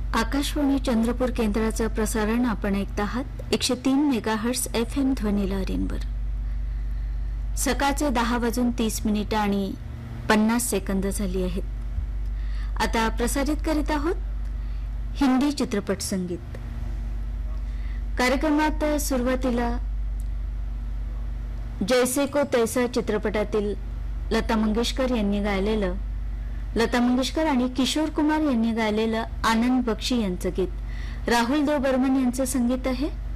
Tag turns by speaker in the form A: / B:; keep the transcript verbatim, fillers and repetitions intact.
A: आकाशवाणी चंद्रपूर केंद्राचं प्रसारण आपण ऐकत आहात एकशे तीन मेगाहर्ट्ज एफ एम ध्वनिलहरींवर. सकाळचे दहा वाजून तीस मिनिटं आणि पन्नास सेकंद झाली आहेत. आता प्रसारित करीत आहोत हिंदी चित्रपट संगीत कार्यक्रमात. सुरुवातीला जैसे को तैसा चित्रपटातील लता मंगेशकर यांनी गायलेलं, लता मंगेशकर आणि किशोर कुमार यांनी गायलेलं आनंद बक्षी यांचं गीत, राहुल देव बर्मन यांचं संगीत आहे.